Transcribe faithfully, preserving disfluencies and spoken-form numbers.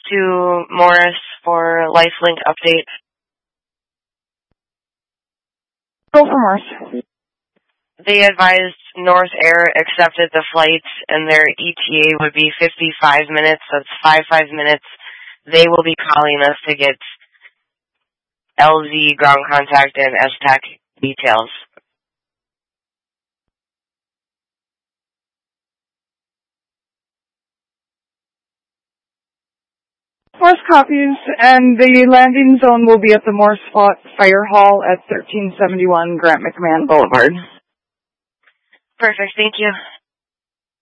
to Morris for LifeLink update. Go for Morris. They advised North Air accepted the flights and their E T A would be fifty-five minutes. That's five, five minutes. They will be calling us to get L Z ground contact and S T A C details. Morse copies, and the landing zone will be at the Morse Fire Hall at thirteen seventy-one Grant McMahon Boulevard. Perfect, thank you.